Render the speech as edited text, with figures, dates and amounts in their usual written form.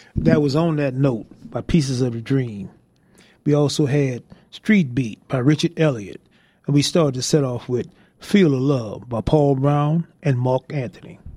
That was On That Note by Pieces of a Dream. We also had Street Beat by Richard Elliott. And we started to set off with Feel the Love by Paul Brown and Mark Anthony.